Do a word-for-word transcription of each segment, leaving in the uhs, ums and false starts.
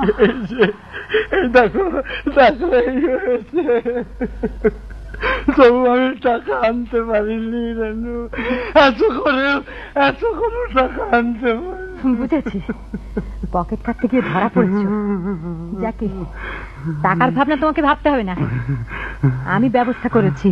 দেখো দেখো এই হয়েছে, তবু আমি টাকা আনতে পারিনি রেনু, এত করে এত করে টাকা আনতে পারি। বুঝেছি, পকেট কাটতে গিয়ে ধরা পড়েছ। যাকে টাকার ভাবনা তোমাকে ভাবতে হবে না, আমি ব্যবস্থা করেছি।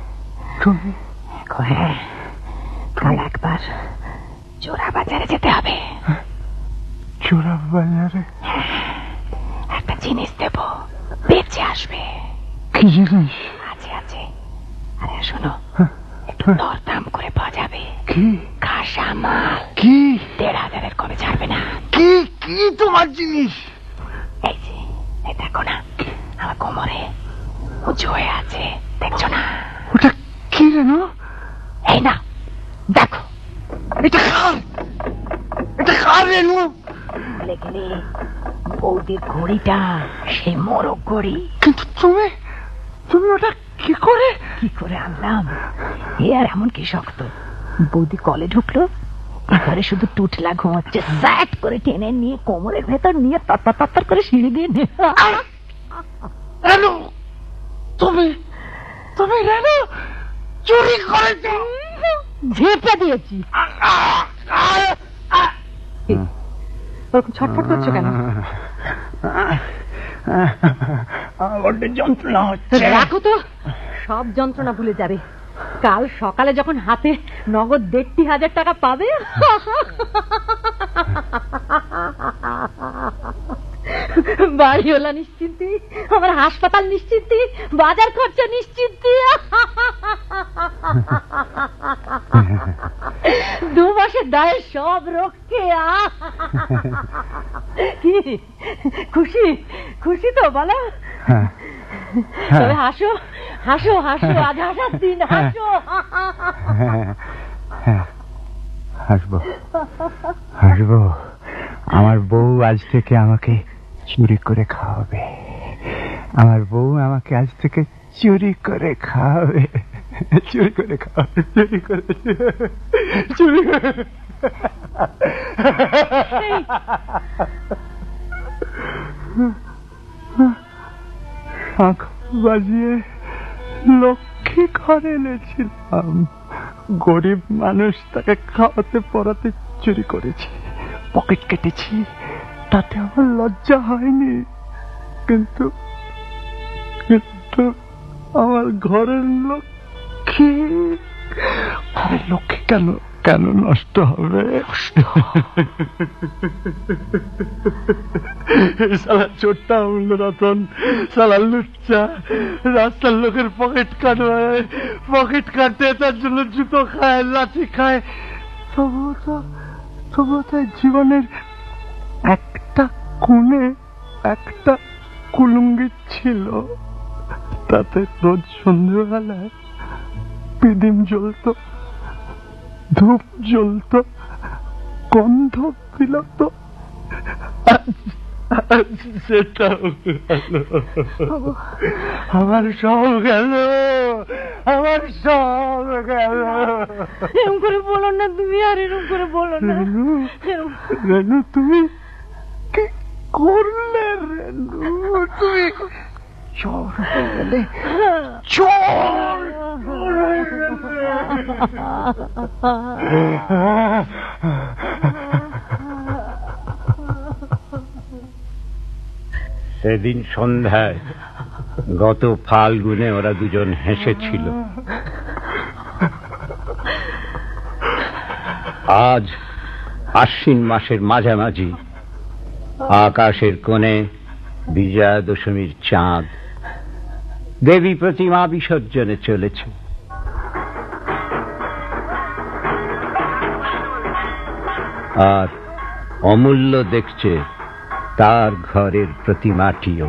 হ্যাঁ, কাল একবার চোরা বাজারে যেতে হবে। চোরা বাজারে? একটা জিনিস দেব, বেঁচে আসবে। কি জিনিস? আছে আছে। আরে শোনো, একটু দরদাম করে পাওয়া যাবে। কি? কাঁসা মাল। কি? দেড় হাজারের কমে ছাড়বে না। কি কি তোমার জিনিস? এই যে, এই দেখো না, আমার কোমরে উঁচু হয়ে আছে, দেখছো না? ওটা কি রেনু? এই না, দেখো। এটা কার? এটা কার রেনু? বলে গেলে বৌদির ঘড়িটা, সে মোরগ ঘড়ি। কিন্তু তুমি তুমি ওটা কি করে? কি করে আনলাম? এ আর এমন কি শক্ত? বৌদি কলে ঢুকলো, এবারে শুধু টুটলা ঘুমাচ্ছে, স্যাট করে টেনে নিয়ে কোমরের ভেতর নিয়ে তত্তর তত্তর করে সিঁড়ি দিয়ে নে। রেনু, তুমি তুমি রেনু চুরি করেছো? ঝেঁপে দিয়েছি। ওরকম ছটফট করছো কেন? বড্ড যন্ত্রণা হচ্ছে। রাখো তো, সব যন্ত্রণা ভুলে যাবে। কাল সকালে যখন হাতে নগদ দেড়টি হাজার টাকা পাবে, বাড়িওয়ালা নিশ্চিন্তি, আমার হাসপাতাল নিশ্চিন্তি, বাজার খরচা নিশ্চিন্তি। দু মাসের দায়ের সব রক্ষে। কি খুশি? খুশি তো বলো? তবে হাসো হাসো হাসো, আজ হাসার দিন, হাসো। হাসবো হাসবো। আমার বউ আজ থেকে আমাকে চুরি করে খাওয়াবে। আমার বউ আমাকে আজ থেকে চুরি করে খাওয়াবে। চুরি করে খাওয়াবে, চুরি করে চুরি করে। শাঁখ বাজিয়ে লক্ষ্মী ঘরে এনেছিলাম। গরিব মানুষ, তাকে খাওয়াতে পড়াতে চুরি করেছি, পকেট কেটেছি, তাতে আমার লজ্জা হয়নি। কিন্তু কিন্তু আমার ঘরের লক্ষ্মী, ঘরের লক্ষ্মী কেন কেন নষ্ট হবে? সালা চোরটা উঠল রতন, সালা লুচ্চা, রাস্তার লোকের পকেট কাটে, পকেট কাটে, তার জন্য জুতো খায়, লাঠি খায়। তবুও তো তবুও তো জীবনের একটা কোণে একটা কুলুঙ্গি ছিল, তাতে রোজ সন্ধ্যেবেলায় পিদিম জ্বলত, ধূপ জ্বলত, গন্ধ বিলাত। সেটাও গেল, আমার সব গেল, আমার সব গেল। এরকম করে বলো না তুমি, আর এরকম করে বলো না। রেনু, তুমি কি করলে? রেনু, তুমি চোর হয়ে গেলে, চোর। সেদিন সন্ধ্যায় গত ফাল্গুনে ওরা দুজন হেসেছিল। আজ আশ্বিন মাসের মাঝামাঝি, আকাশের কোণে বিজয়া দশমীর চাঁদ, দেবী প্রতিমা বিসর্জনে চলেছে। আর অমূল্য দেখছে তার ঘরের প্রতিমাটিও।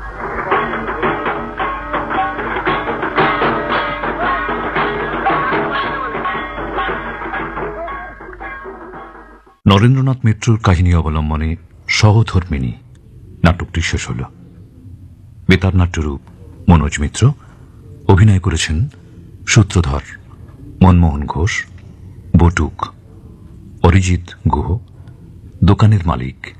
নরেন্দ্রনাথ মিত্রর কাহিনী অবলম্বনে সহধর্মিণী নাটকটি শেষ হল। বেতার নাট্যরূপ মনোজ মিত্র, অভিনয় করেছেন সূত্রধর, মনমোহন ঘোষ, বটুক, অরিজিৎ গুহ, দোকানের মালিক